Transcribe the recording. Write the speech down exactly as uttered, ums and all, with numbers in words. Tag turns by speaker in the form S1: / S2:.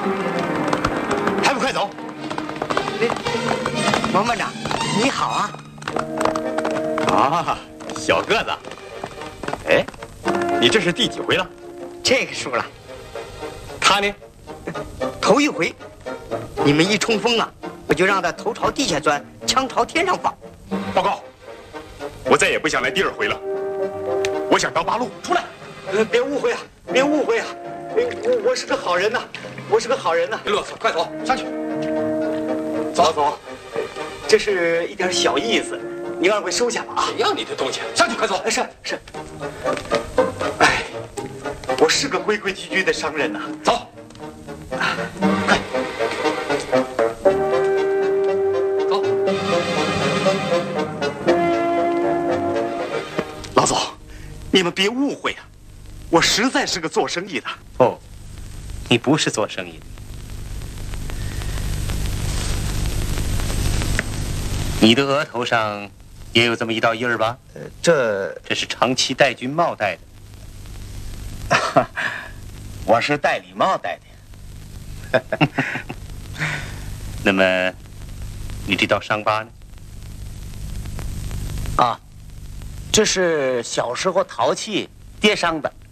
S1: 还不快走！
S2: 王班长，你好啊！
S1: 啊，小个子，哎，你这是第几回了？
S2: 这个输了，
S1: 他呢？
S2: 头一回，你们一冲锋啊，我就让他头朝地下钻，枪朝天上放。
S1: 报告，我再也不想来第二回了。我想当八路，出来！
S3: 呃，别误会啊，别误会啊，我我是个好人呐，我是个好人呐。
S1: 别啰嗦，快走，上去。
S3: 走走，这是一点小意思，您二位收下吧啊。
S1: 谁要你的东西？上去，快走。
S3: 是是。哎，我是个规规矩矩的商人呐。
S1: 走。快。走。
S3: 老总，你们别误会啊，我实在是个做生意的。
S4: 哦，你不是做生意的。你的额头上也有这么一道印儿吧？
S2: 呃，这
S4: 这是长期戴军帽戴的。
S2: 我是戴礼帽戴的。
S4: 那么，你这道伤疤呢？
S2: 啊，这是小时候淘气跌伤的。